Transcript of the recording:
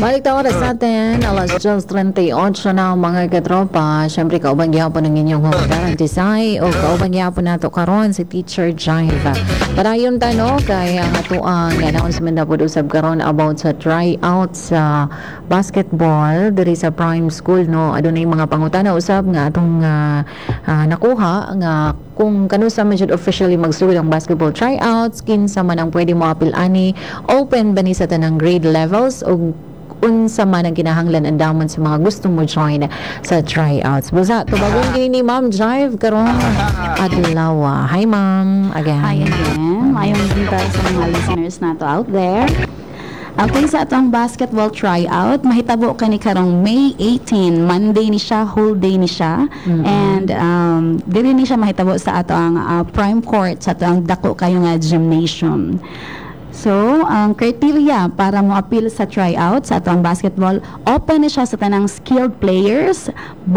Balik tayo oras natin, alas 10:38 na mga katropa. Siyempre, kauban gyapon ng inyong humadaran tisay o kauban gyapon nato karon si Teacher Jive. Padayon tano kay ang atuang announcement na pud usab karon about sa tryout sa basketball diri sa Prime School, no. Adunay mga pangutana usab nga atong nakuha nga kung kanusa man jud officially magsugod ang basketball tryouts, kinsa man ang pwede mo apil ani, open ba ni sa tanang grade levels o unsa man ang kinahanglan ang damon sa mga gusto mo join sa tryouts. Busa, tubagong gini Ma'am Jive karon adlaw. Hi Ma'am, again. Hi again. Mayong dito sa mga listeners nato out there. Okay, sa atong basketball tryout, mahitabo kani karong May 18, Monday ni siya, whole day ni siya. And diri ni siya mahitabo sa atong prime court, sa atong dako kayo nga gymnasium. So, ang criteria para mo appeal sa tryout sa atong basketball, open na siya sa tanang skilled players,